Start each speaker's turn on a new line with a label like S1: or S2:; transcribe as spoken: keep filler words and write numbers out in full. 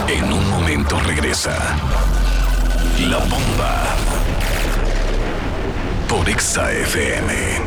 S1: En un momento regresa La Bomba por Exa F M.